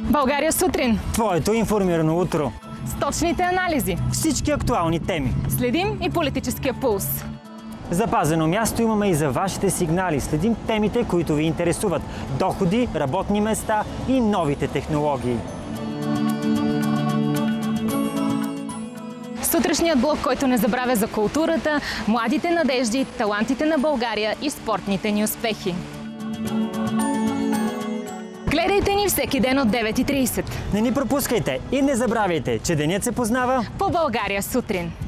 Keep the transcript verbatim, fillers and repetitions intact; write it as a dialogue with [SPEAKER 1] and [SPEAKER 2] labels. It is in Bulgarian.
[SPEAKER 1] България сутрин.
[SPEAKER 2] Твоето информирано утро.
[SPEAKER 1] С точните анализи.
[SPEAKER 2] Всички актуални теми.
[SPEAKER 1] Следим и политическия пулс.
[SPEAKER 2] Запазено място имаме и за вашите сигнали. Следим темите, които ви интересуват. Доходи, работни места и новите технологии.
[SPEAKER 1] Сутрешният блок, който не забравя за културата, младите надежди, талантите на България и спортните ни успехи. Гледайте ни всеки ден от девет и трийсет.
[SPEAKER 2] Не ни пропускайте и не забравяйте, че денят се познава
[SPEAKER 1] По България сутрин.